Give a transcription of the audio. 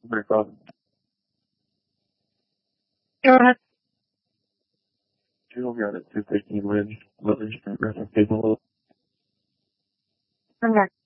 my God. Go ahead. Do you got it to taking when living rest of people? Okay.